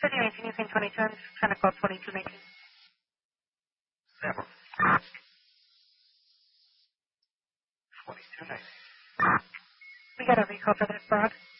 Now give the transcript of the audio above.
5019 using 22, I'm just trying to call 2219. 2219. We got a recall for that fraud.